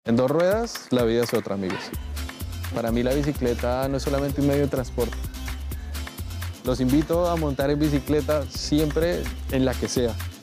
En dos ruedas, la vida es otra, amigos. Para mí la bicicleta no es solamente un medio de transporte. Los invito a montar en bicicleta siempre en la que sea.